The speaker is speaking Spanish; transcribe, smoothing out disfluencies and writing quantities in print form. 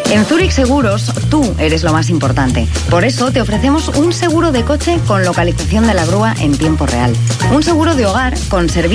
En Zurich Seguros, tú eres lo más importante. Por eso te ofrecemos un seguro de coche con localización de la grúa en tiempo real. Un seguro de hogar con servicio